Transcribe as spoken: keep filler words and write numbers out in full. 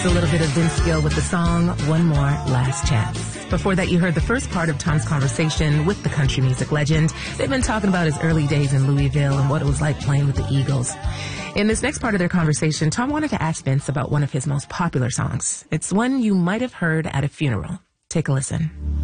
That's a little bit of Vince Gill with the song One More Last Chance. Before that, you heard the first part of Tom's conversation with the country music legend. They've been talking about his early days in Louisville and what it was like playing with the Eagles. In this next part of their conversation, Tom wanted to ask Vince about one of his most popular songs. It's one you might have heard at a funeral. Take a listen.